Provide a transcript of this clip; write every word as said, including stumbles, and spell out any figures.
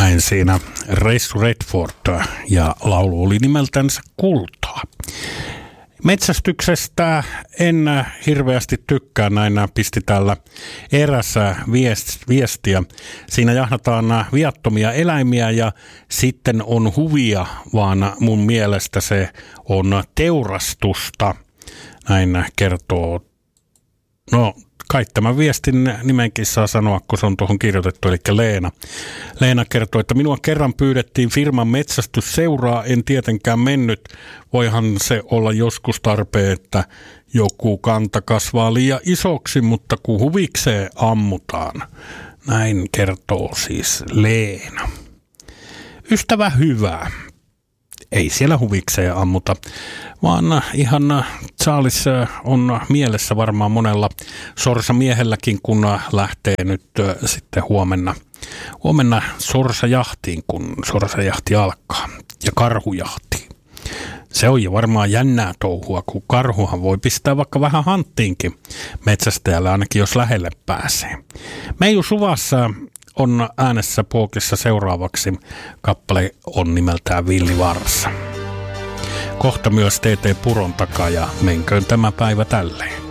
Näin siinä Reissu Redford ja laulu oli nimeltänsä Kultaa. Metsästyksestä en hirveästi tykkää, näin pisti täällä erässä viestiä. Siinä jahdataan viattomia eläimiä ja sitten on huvia, vaan mun mielestä se on teurastusta. Näin kertoo, no kai tämän viestin nimenkin saa sanoa, kun se on tuohon kirjoitettu, eli Leena. Leena kertoo, että minua kerran pyydettiin firman metsästysseuraa, en tietenkään mennyt. Voihan se olla joskus tarpeen, että joku kanta kasvaa liian isoksi, mutta kun huvikseen ammutaan. Näin kertoo siis Leena. Ystävä hyvä. Ei siellä huvikseen ammuta, vaan ihan saalis on mielessä varmaan monella sorsamiehelläkin, kun lähtee nyt sitten huomenna, huomenna sorsajahtiin, kun sorsajahti alkaa ja karhujahtiin. Se on jo varmaan jännää touhua, kun karhuhan voi pistää vaikka vähän hanttiinkin metsästäjälle, ainakin jos lähelle pääsee. Meiju Suvassa on äänessä Puokissa seuraavaksi. Kappale on nimeltään Villivarsa. Kohta myös T T Puron takaa ja menköön tämä päivä tälleen.